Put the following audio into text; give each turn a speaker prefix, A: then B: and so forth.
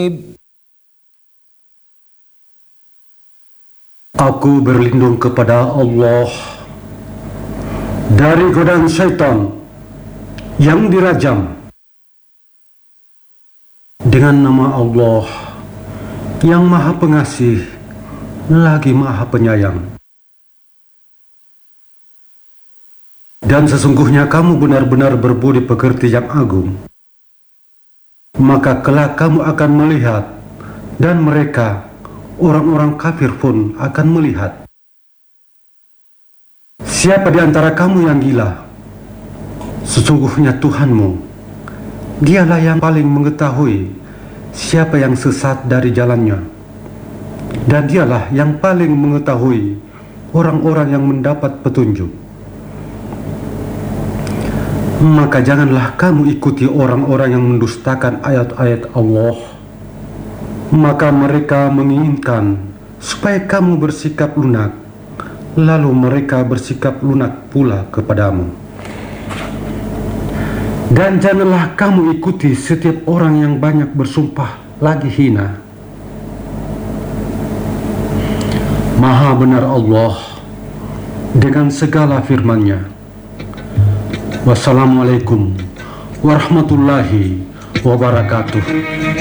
A: Aku berlindung kepada Allah dari godaan syaitan yang dirajam dengan nama Allah yang Maha Pengasih lagi Maha Penyayang. Dan sesungguhnya kamu benar-benar berbudi pekerti yang agung. Maka kelak kamu akan melihat, dan mereka, orang-orang kafir pun akan melihat. Siapa di antara kamu yang gila? Sesungguhnya Tuhanmu, Dialah yang paling mengetahui siapa yang sesat dari jalannya, dan Dialah yang paling mengetahui orang-orang yang mendapat petunjuk. Maka janganlah kamu ikuti orang-orang yang mendustakan ayat-ayat Allah. Maka mereka menginginkan supaya kamu bersikap lunak, lalu mereka bersikap lunak pula kepadamu. Dan janganlah kamu ikuti setiap orang yang banyak bersumpah lagi hina. Maha benar Allah dengan segala firman-Nya. Wassalamualaikum warahmatullahi wabarakatuh.